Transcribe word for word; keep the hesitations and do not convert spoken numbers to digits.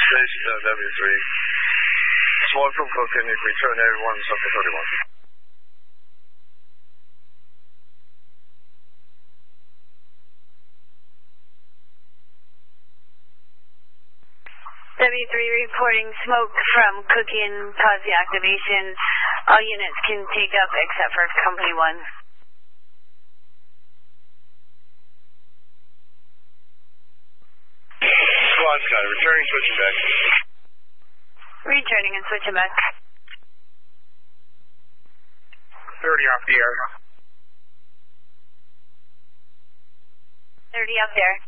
Station uh, W three. Smoke from Cooking, return everyone, something thirty-one. W three reporting smoke from Cooking, cause the activation. All units can take up except for Company one. Squad Sky, returning, switching back. Returning and switching back. thirty off the air. thirty up there.